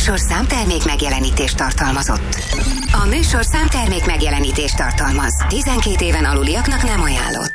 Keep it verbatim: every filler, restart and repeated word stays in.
műsor számtermék megjelenítést tartalmazott. A műsor számtermék megjelenítést tartalmaz. tizenkét éven aluliaknak nem ajánlott.